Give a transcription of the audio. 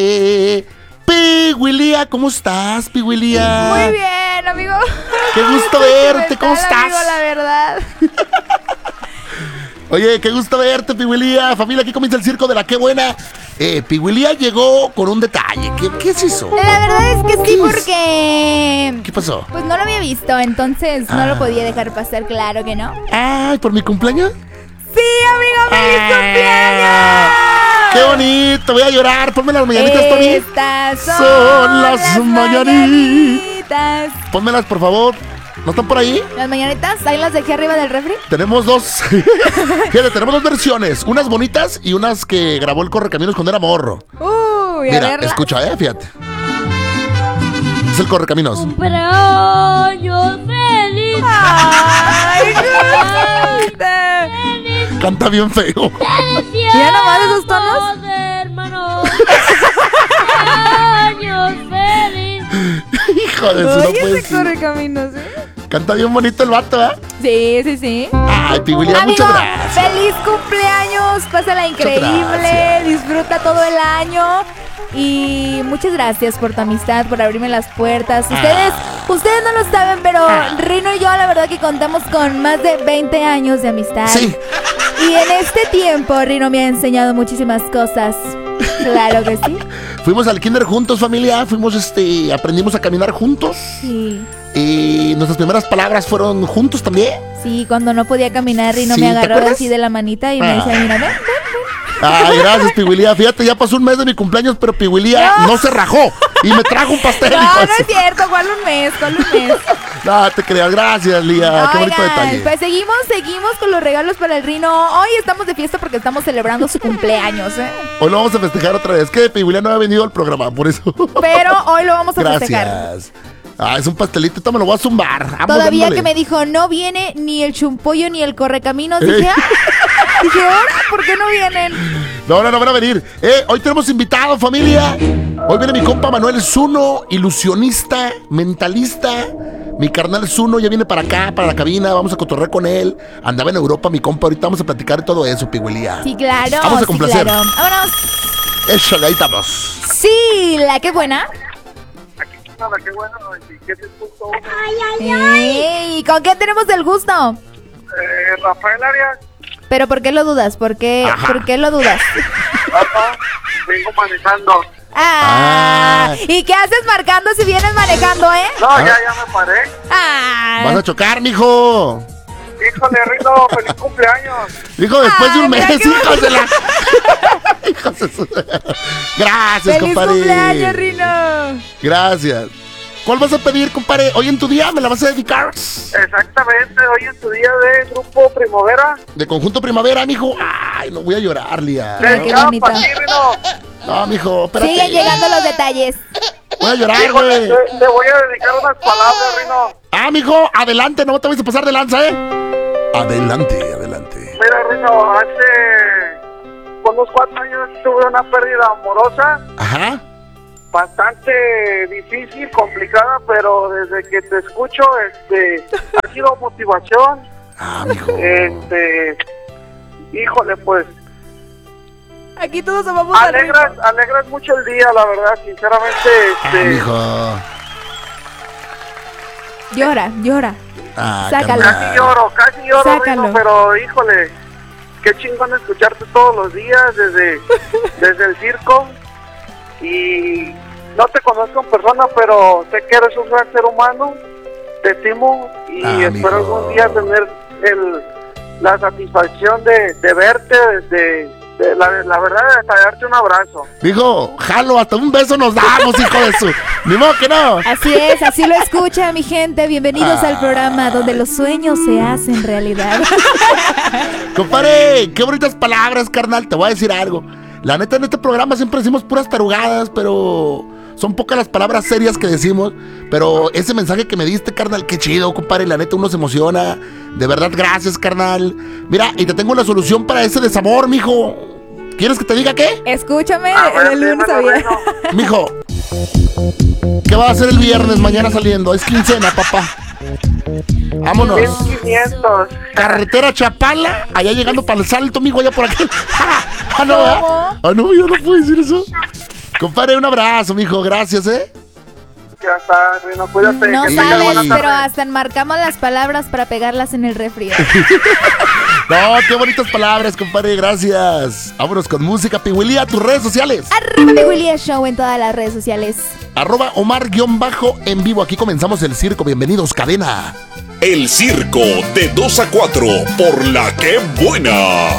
Piwilía, ¿cómo estás, Piwilía? Muy bien, amigo. Qué gusto verte, ¿cómo estás? Amigo, la verdad. Oye, qué gusto verte, Piwilía. Familia, aquí comienza el circo de la qué buena. Piwilía llegó con un detalle. ¿Qué es eso? La verdad es que sí, porque... ¿Qué pasó? Pues no lo había visto, entonces no lo podía dejar pasar, claro que no. Ay, ¿por mi cumpleaños? ¡Sí, amigo! ¡Feliz cumpleaños! ¡Qué bonito! Voy a llorar. Ponme las mañanitas, Tony. Estas son las mañanitas. Pónmelas, por favor. ¿No están por ahí? ¿Las mañanitas? Ahí las dejé arriba del refri. Tenemos dos. Fíjate, tenemos dos versiones. Unas bonitas y unas que grabó el Correcaminos cuando era morro. Uy, a Mira, verlas. escucha, fíjate. Es el Correcaminos. Cumpleaños feliz. ¡Ay, qué bonita! Canta bien feo. ¿Ya nomás esos tonos? Hermanos. Cumpleaños feliz. Hijo de su, no Oye, puede ese ser. Correcaminos, Canta bien bonito el vato, ¿eh? Sí, sí, sí. Ay, Piwilía, Amigo, muchas gracias. feliz cumpleaños, pásala increíble, gracias. disfruta todo el año y muchas gracias por tu amistad, por abrirme las puertas. Ustedes no lo saben, pero Rino y yo la verdad que contamos con más de 20 años de amistad. Sí. Y en este tiempo Rino me ha enseñado muchísimas cosas. Claro que sí. Fuimos al kinder juntos, familia. Aprendimos a caminar juntos. Sí. Y nuestras primeras palabras fueron juntos también. Sí, cuando no podía caminar, Rino Sí, me ¿te agarró acuerdas? así de la manita y me decía, mira, ven. Ay, gracias, Piwilía. Fíjate, ya pasó un mes de mi cumpleaños, pero Piwilía no se rajó y me trajo un pastel. hijo No, de no su- es cierto, ¿cuál un mes? No, te creas, gracias, Lía. Qué bonito Oigan, detalle. pues seguimos con los regalos para el Rino. Hoy estamos de fiesta porque estamos celebrando su cumpleaños, ¿eh? Hoy lo vamos a festejar otra vez. Que Piwilía no ha venido al programa, por eso. Pero hoy lo vamos a festejar. Gracias. Ah, es un pastelito, ahorita me lo voy a zumbar. Vamos, Todavía dándole. que me dijo, no viene ni el chumpollo ni el correcaminos. Dije, ahora, ¿por qué no vienen? No van a venir. Hoy tenemos invitado, familia. Hoy viene mi compa Manuel Zuno, ilusionista, mentalista. Mi carnal Zuno ya viene para acá, para la cabina. Vamos a cotorrear con él. Andaba en Europa, mi compa. Ahorita vamos a platicar de todo eso, Piwilía. Sí, claro. Vamos a sí, complacer. claro. Vámonos. Échale, ahí estamos. Sí, la que buena. Qué bueno, ¿qué te gustó? Ey, ¿con qué tenemos el gusto? Rafael Arias, Pero ¿por qué lo dudas? ¿Por qué lo dudas? papá, vengo manejando. ¿Y qué haces marcando si vienes manejando, eh? No, ya me paré. Vas a chocar, mijo. Híjole, Rino, feliz cumpleaños. Dijo después de un mira mes, qué hijos de la. Hijos de su- Gracias, ¡Feliz compadre. cumpleaños, Rino! Gracias. ¿Cuál vas a pedir, compadre? ¿Hoy en tu día me la vas a dedicar? Exactamente, hoy en tu día de Grupo Primavera. De Conjunto Primavera, mijo. Ay, no voy a llorar, Lía. Ay, qué Dedicado bonito. para ti, Rino. No, mijo, espérate. Siguen llegando los detalles. Voy a llorar, Híjole, güey. te voy a dedicar unas palabras, Rino. Ah, mijo, adelante, no te vayas a pasar de lanza, ¿eh? Adelante, adelante. Mira, Rino, hace unos 4 años tuve una pérdida amorosa. Ajá. Bastante difícil, complicada, pero desde que te escucho, ha sido motivación. Ah, mijo. Híjole, pues, Aquí todos amamos a Rino. alegras mucho el día, la verdad, sinceramente, Ah, mijo. Llora. Ah, Sácalo. carnal. casi lloro, Sácalo. Rino, pero híjole, qué chingón escucharte todos los días desde el circo. Y no te conozco en persona, pero sé que eres un gran ser humano, te estimo y Ah, espero mijo. algún día tener la satisfacción de verte, la verdad, hasta darte un abrazo. Mijo, jalo, hasta un beso nos damos, hijo de su. Ni modo que no. Así es, así lo escucha mi gente. Bienvenidos al programa donde los sueños se hacen realidad. Compadre, qué bonitas palabras, carnal. Te voy a decir algo. La neta, en este programa siempre decimos puras tarugadas, pero son pocas las palabras serias que decimos. Pero ese mensaje que me diste, carnal, qué chido, compadre. La neta, uno se emociona. De verdad, gracias, carnal. Mira, y te tengo la solución para ese desamor, mijo. ¿Quieres que te diga qué? Escúchame, ver, de lunes a dímelo, viernes. Rino. Mijo, ¿qué va a hacer el viernes mañana saliendo? Es quincena, papá. Vámonos. 1500. Carretera Chapala, allá llegando para el Salto, mijo, allá por aquí. Ah, no, ¿verdad? ¿Cómo? Ah, no, yo no puedo decir eso. Compadre, un abrazo, mijo. Gracias, Ya está, Rino, cuídate. No que tengas sabes, buena tarde. pero hasta enmarcamos las palabras para pegarlas en el refri. No, qué bonitas palabras, compadre. Gracias. Vámonos con música, Piwili, a tus redes sociales. Willy Show en todas las redes sociales. @Omar_en vivo. Aquí comenzamos el circo. Bienvenidos, cadena. El circo de 2 a 4 por La Que Buena.